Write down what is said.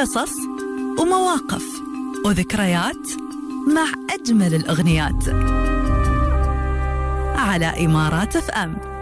قصص ومواقف وذكريات مع أجمل الأغنيات على إمارات FM.